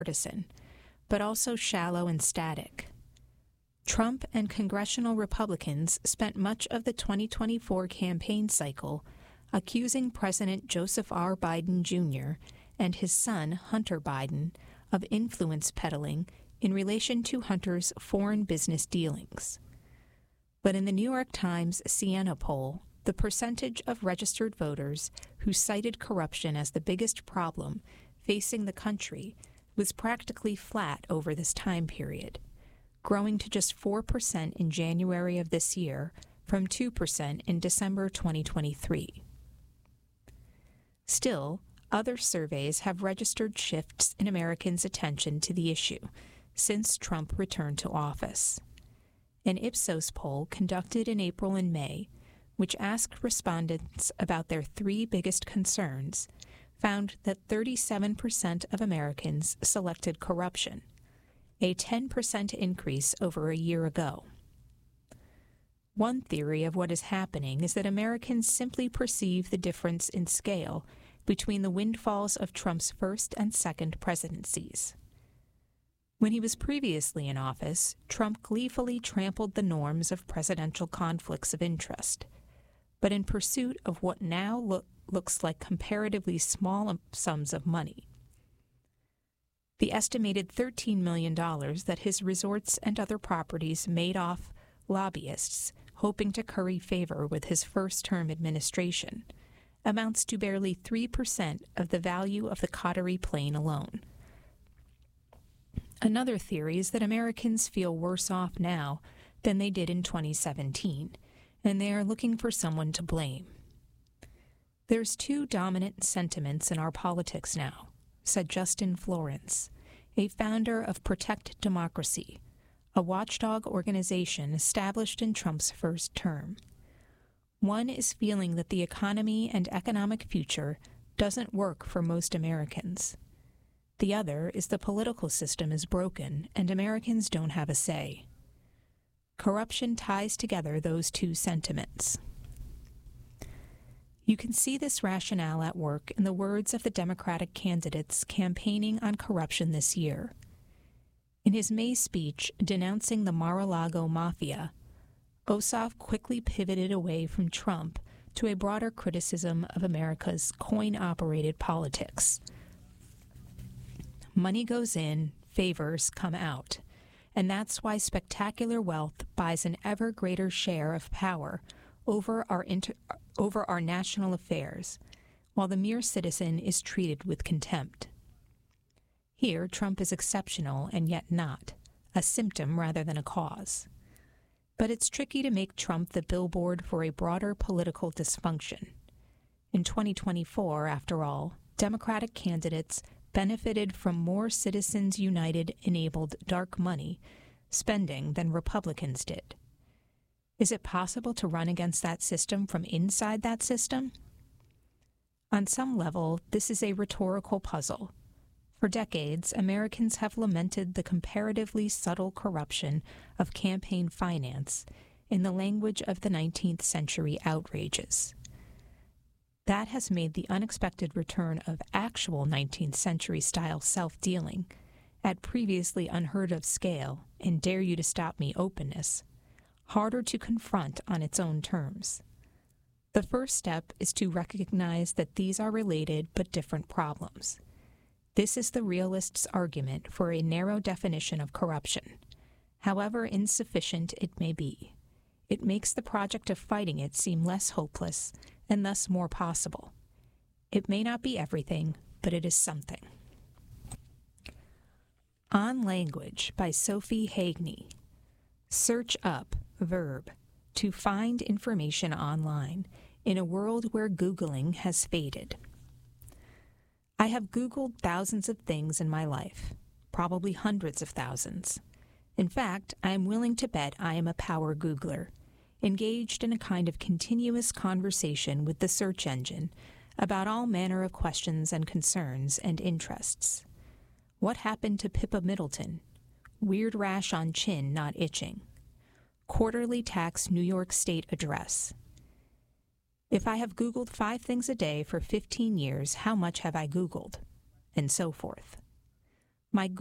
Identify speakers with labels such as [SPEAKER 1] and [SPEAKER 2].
[SPEAKER 1] partisan, but also shallow and static. Trump and congressional Republicans spent much of the 2024 campaign cycle accusing President Joseph R. Biden Jr. and his son, Hunter Biden, of influence peddling in relation to Hunter's foreign business dealings. But in the New York Times Siena poll, the percentage of registered voters who cited corruption as the biggest problem facing the country was practically flat over this time period, growing to just 4% in January of this year from 2% in December 2023. Still, other surveys have registered shifts in Americans' attention to the issue since Trump returned to office. An Ipsos poll conducted in April and May, which asked respondents about their three biggest concerns, found that 37% of Americans selected corruption, a 10% increase over a year ago. One theory of what is happening is that Americans simply perceive the difference in scale between the windfalls of Trump's first and second presidencies. When he was previously in office, Trump gleefully trampled the norms of presidential conflicts of interest, but in pursuit of what now looks like comparatively small sums of money. The estimated $13 million that his resorts and other properties made off lobbyists hoping to curry favor with his first-term administration amounts to barely 3% of the value of the Qatari plane alone. Another theory is that Americans feel worse off now than they did in 2017, and they are looking for someone to blame. There's two dominant sentiments in our politics now, said Justin Florence, a founder of Protect Democracy, a watchdog organization established in Trump's first term. One is feeling that the economy and economic future doesn't work for most Americans. The other is the political system is broken and Americans don't have a say. Corruption ties together those two sentiments. You can see this rationale at work in the words of the Democratic candidates campaigning on corruption this year. In his May speech denouncing the Mar-a-Lago mafia, Ossoff quickly pivoted away from Trump to a broader criticism of America's coin-operated politics. Money goes in, favors come out, and that's why spectacular wealth buys an ever greater share of power over our national affairs, while the mere citizen is treated with contempt. Here, Trump is exceptional and yet not, a symptom rather than a cause. But it's tricky to make Trump the billboard for a broader political dysfunction. In 2024, after all, Democratic candidates benefited from more Citizens United-enabled dark money spending than Republicans did. Is it possible to run against that system from inside that system? On some level, this is a rhetorical puzzle. For decades, Americans have lamented the comparatively subtle corruption of campaign finance in the language of the 19th century outrages. That has made the unexpected return of actual 19th century-style self-dealing at previously unheard-of scale and dare-you-to-stop-me openness harder to confront on its own terms. The first step is to recognize that these are related but different problems. This is the realist's argument for a narrow definition of corruption, however insufficient it may be. It makes the project of fighting it seem less hopeless and thus more possible. It may not be everything, but it is something. On Language by Sophie Hagney. Search up, verb, to find information online in a world where Googling has faded. I have Googled thousands of things in my life, probably hundreds of thousands. In fact, I am willing to bet I am a power Googler, engaged in a kind of continuous conversation with the search engine about all manner of questions and concerns and interests. What happened to Pippa Middleton? Weird rash on chin not itching. Quarterly tax New York State address. If I have Googled 5 things a day for 15 years, how much have I Googled? And so forth. My